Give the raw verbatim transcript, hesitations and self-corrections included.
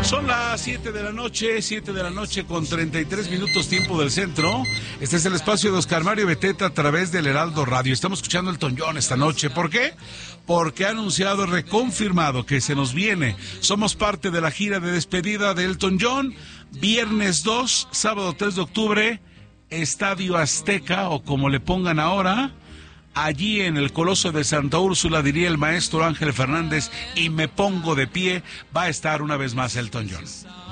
Son las siete de la noche, siete de la noche con treinta y tres minutos tiempo del centro. Este es el espacio de Oscar Mario Beteta a través del Heraldo Radio. Estamos escuchando el Elton John esta noche. ¿Por qué? Porque ha anunciado, reconfirmado que se nos viene. Somos parte de la gira de despedida de Elton John. Viernes dos, sábado tres de octubre, Estadio Azteca o como le pongan ahora. Allí en el Coloso de Santa Úrsula, diría el maestro Ángel Fernández, y me pongo de pie, va a estar una vez más Elton John.